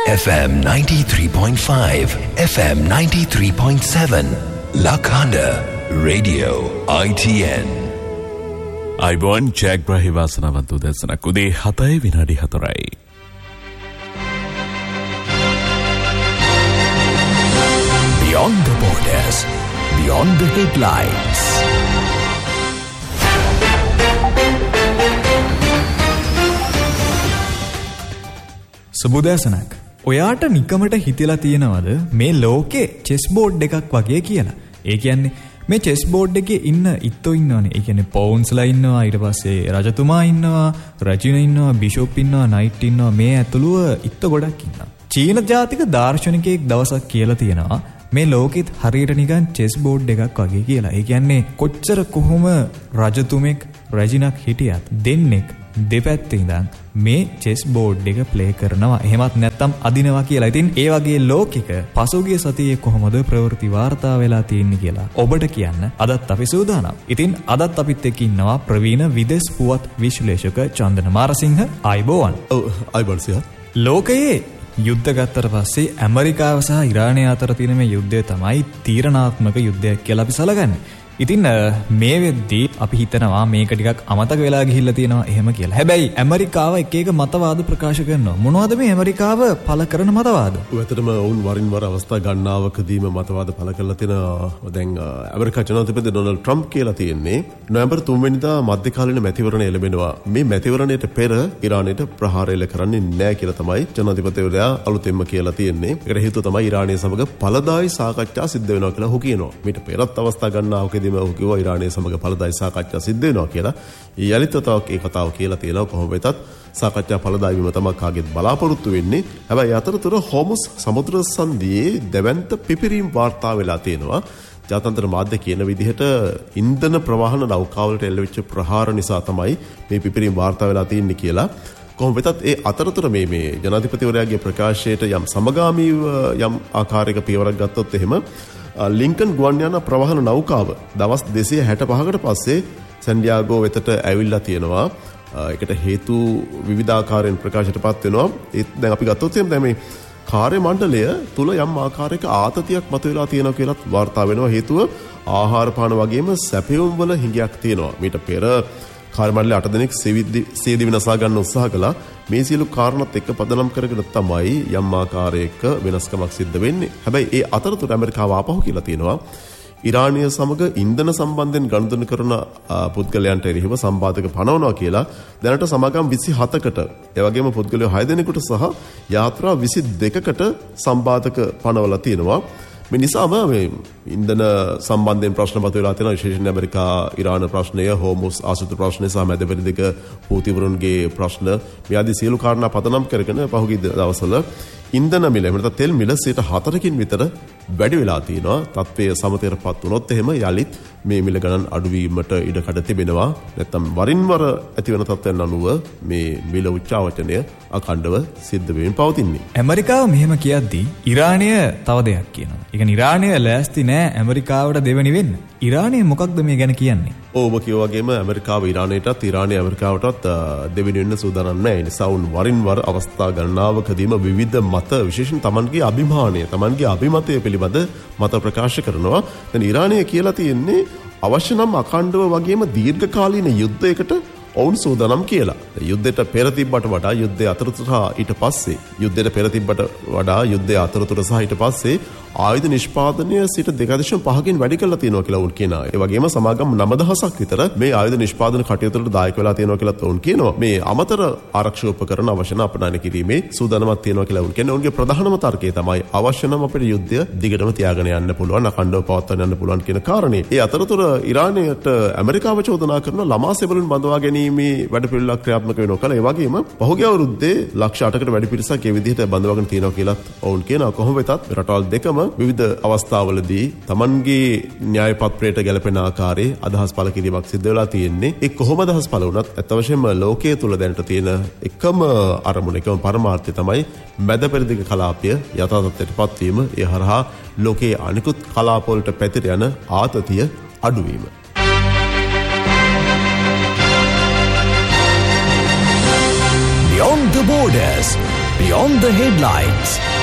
FM 93.5, FM 93.7, Lakhanda, Radio ITN. අයිබෝන් ජයග්‍රහී වාසනාවන්ත උදැසනක් උදේ 7:04. Beyond the borders, beyond the headlines. සුබෝදෑසනක්. ඔයාට නිකමට හිතලා තියෙනවද මේ ලෝකේ චෙස් බෝඩ් එකක් වගේ කියලා? ඒ කියන්නේ මේ චෙස් බෝඩ් එකේ ඉන්න ඉත්තෝ ඉන්නවනේ. ඒ කියන්නේ පවුන්ස්ලා ඉන්නවා, ඊට පස්සේ රජතුමා ඉන්නවා, රජින ඉන්නවා, බිෂොප් ඉන්නවා, නයිට් ඉන්නවා. මේ ඇතුළුව ඉත්තෝ ගොඩක් ඉන්නවා. චීන ජාතික දාර්ශනිකයෙක් දවසක් කියලා තියෙනවා මේ ලෝකෙත් හරියට නිකන් චෙස් බෝඩ් එකක් වගේ කියලා. ඒ කියන්නේ කොච්චර කොහොම රජතුමෙක් රජිනක් හිටියත් දෙන්නෙක් දෙපැත්තේ ඉඳන් මේ චෙස් බෝඩ් එක ප්ලේ කරනවා. එහෙමත් නැත්නම් අදිනවා කියලා. ඉතින් ඒ වගේ ලෝකික පසුගිය සතියේ කොහොමද ප්‍රවෘත්ති වාර්තා වෙලා තියෙන්නේ කියලා ඔබට කියන්න අදත් අපි සූදානම්. ඉතින් අදත් අපිත් එක්ක ඉන්නවා ප්‍රවීණ විදේශ පුවත් විශ්ලේෂක චන්දන මාරසිංහ. ආයිබෝවන්. අයිබෝන් සියත්. ලෝකයේ යුද්ධ ගත්තට පස්සේ ඇමරිකාව සහ ඉරානය අතර තියෙන මේ යුද්ධය තමයි තීරණාත්මක යුද්ධයක් කියලා අපි සලකන්නේ. ඉතින් මේ වෙද්දී අපි හිතනවා මේක ටිකක් අමතක වෙලා ගිහිල්ලා තියෙනවා එහෙම කියලා. හැබැයි ඇමරිකාව එක එක මතවාද ප්‍රකාශ කරනවා. මොනවද මේ ඇමරිකාව පළ කරන මතවාද? ඔයතරම වුන් වරින් වර අවස්ථා ගණනාවකදීම මතවාද පළ කරලා තියෙනවා. දැන් ඇමරිකා ජනාධිපති ඩොනල්ඩ් ට්‍රම්ප් කියලා තියෙන්නේ නොවැම්බර් 3 වෙනිදා මධ්‍යකාලීන මැතිවරණය එළඹෙනවා. මේ මැතිවරණයට පෙර ඉරානයට ප්‍රහාර එල්ල කරන්නේ නැහැ කියලා තමයි ජනාධිපතිවරයා අලුතෙන්ම කියලා තියෙන්නේ. ඒකට හේතුව තමයි ඉරානය සමග ඵලදායී සාකච්ඡා සිද්ධ වෙනවා කියලා ඔහු කියනවා. මේට පෙරත් අවස්ථා ගණනාවකදී ඔහු කිව්වා ඉරානය සමග ඵලදායී සාකච්ඡා සිද්ධ වෙනවා කියලා. යලිත් වතාවක් ඒ කතාව කියලා තියෙනවා. කොහොම වෙතත් සාකච්ඡා ඵලදායී වීම තමයි කාගෙත් බලාපොරොත්තු වෙන්නේ. හැබැයි අතරතුර හෝමුස් සමුද්‍ර සංධියේ දැවැන්ත පිපිරීම් වාර්තා වෙලා තියෙනවා. ජාත්‍යන්තර මාධ්‍ය කියන විදිහට ඉන්ධන ප්‍රවාහන නෞකාවලට එල්ලවෙච්ච ප්‍රහාර නිසා තමයි මේ පිපිරීම් වාර්තා වෙලා තියෙන්නේ කියලා. කොහොම වෙතත් ඒ අතරතුර මේ ජනාධිපතිවරයාගේ ප්‍රකාශයට යම් සමගාමීව යම් ආකාරයක පියවරක් ගත්තොත් එහෙම ලින්කන් ගුවන් යාන ප්‍රවාහන නෞකාව දවස් 265කට පස්සේ සැන්ඩියාගෝ වෙතට ඇවිල්ලා තියෙනවා. ඒකට හේතු විවිධාකාරයෙන් ප්‍රකාශයටපත් වෙනවා. ඒත් දැන් අපි ගත්තොත් එහෙනම් දැන් මේ කාර්ය මණ්ඩලය තුල යම් ආකාරයක ආතතියක් මතුවලා තියෙනවා කියලාත් වාර්තා වෙනවා. හේතුව ආහාර පාන වගේම සැපයුම් වල හිඟයක් තියෙනවා. මීට පෙර කාර්ය මණ්ඩලය 8 දෙනෙක් සියදිවි විනාශ ගන්න උත්සාහ කළා. මේ සියලු කාරණාත් එක්ක පදනම් කරගෙන තමයි යම් ආකාරයක වෙනස්කමක් සිද්ධ වෙන්නේ. හැබැයි ඒ අතරතුර ඇමරිකාව ආපහු කියලා තියෙනවා ඉරානය සමග ඉන්ධන සම්බන්ධයෙන් ගනුදෙනු කරන පුද්ගලයන්ට එරෙහිව සම්බාධක පනවනවා කියලා දැනට සමාගම් 27කට ඒ වගේම පුද්ගලයෝ 6 දෙනෙකුට සහ යාත්‍රා 22කට සම්බාධක පනවලා තියෙනවා. මේ නිසාම මේ ඉන්ධන සම්බන්ධයෙන් ප්‍රශ්න මතුවලා තියෙනවා. විශේෂයෙන් ඇමරිකා ඉරාන ප්‍රශ්නය, හෝමුස් ආසුත ප්‍රශ්නය සහ මැදපෙරදිග හූතිවරුන්ගේ ප්‍රශ්න මේ ආදී සියලු කාරණා පදනම් කරගෙන පහුගිය දවස්වල ඉන්ධන මිල එහෙම නැත්නම් තෙල් මිල 4%කින් විතර වැඩි වෙලා තියෙනවා. තත්ත්වය සමතේරපත් වුණොත් එහෙම යලිත් මේ මිල ගණන් අඩු වීමට ඉඩකඩ තිබෙනවා. නැත්නම් වරින් වර ඇති වෙන තත්ත්වයන් අනුව මේ මිල උච්චාවචනය අඛණ්ඩව සිද්ධ වෙමින් පවතින්නේ. ඇමරිකාව මෙහෙම කියද්දී ඉරානය තව දෙයක් කියනවා. ඒ කියන්නේ ඉරානය ලෑස්ති නෑ ඇමරිකාවට දෙවෙනි වෙන්න. ඉරානය මොකක්ද මේ ගැන කියන්නේ? ඔබ කියෝ වගේම ඇමරිකාව ඉරානයටත් ඉරානය ඇමරිකාවටත් දෙවෙනි වෙන්න සූදානම් නැහැ. ඒ නිසා උන් වරින් වර අවස්ථා ගණනාවකදීම විවිධ මත විශේෂයෙන් Tamanගේ අභිමානය, Tamanගේ අභිමතය පිළිබඳ මත ප්‍රකාශ කරනවා. දැන් ඉරානය කියලා තියෙන්නේ අවශ්‍ය නම් අඛණ්ඩව වගේම දීර්ඝකාලීන යුද්ධයකට ඔවුන් සූදානම් කියලා. යුද්ධයට පෙර තිබ්බට වඩා යුද්ධය අතරතුර සහ ඊට පස්සේ යුද්ධයට පෙර තිබ්බට වඩා යුද්ධය අතරතුර සහ ඊට පස්සේ ආයුධ නිෂ්පාදනය 2.5කින් වැඩි කරලා තියෙනවා කියලා උන් කියනවා. ඒ වගේම සමාගම් 9000ක් විතර මේ ආයුධ නිෂ්පාදන කටයුතු වලට දායක වෙලා තියෙනවා කියලා උන් කියනවා. මේ අමතර ආරක්ෂක උපකරණ අවශ්‍ය නම් අපනයන කිරීමේ සූදානමක් තියෙනවා කියලා උන් කියන්නේ. උන්ගේ ප්‍රධානම තර්කය තමයි අවශ්‍ය නම් අපේ යුද්ධය දිගටම තියාගෙන යන්න පුළුවන්, අඛණ්ඩව පවත්වාගෙන යන්න පුළුවන් කියන කාරණේ. ඒ අතරතුර ඉරානයට ඇමරිකාව චෝදනා කරන ළමා සෙබළුන් බඳවා ගැනීමේ වැඩපිළිවෙලක් ක්‍රියාත්මක වෙනවා කියලා. ඒ වගේම පහුගිය අවුරුද්දේ ලක්ෂ 8කට වැඩි පිරිසක් ඒ විදිහට බඳවාගෙන තියෙනවා කියලා ඔවුන් කියනවා. කොහොම වෙතත් රටවල් දෙකම විවිධ අවස්ථාවලදී Tamanගේ න්‍යාය පත්‍රයට ගැලපෙන ආකාරයේ අදහස් පළ කිරීමක් සිද්ධ වෙලා තියෙන්නේ. ඒ කොහොම අදහස් පළ වුණත් අත්වශයෙන්ම ලෝකයේ තුල දැනට තියෙන එකම අරමුණ, එකම පරමාර්ථය තමයි මැද පෙරදිග කලාපය යථා තත්ත්වයටපත් වීම. ඒ හරහා ලෝකයේ අනිකුත් කලාප වලට පැතිර යන ආතතිය අඩුවීම. Beyond the borders, Beyond the Headlines.